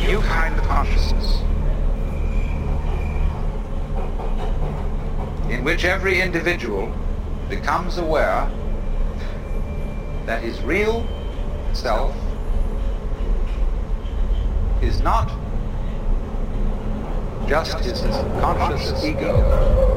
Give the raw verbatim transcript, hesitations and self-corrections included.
new kind of consciousness in which every individual becomes aware that his real self is not just his conscious ego,